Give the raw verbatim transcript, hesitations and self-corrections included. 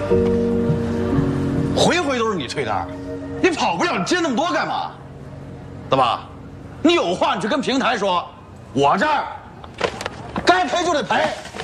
回回都是你退单，你跑不了，你接那么多干嘛？大爸，你有话你去跟平台说，我这儿该赔就得赔。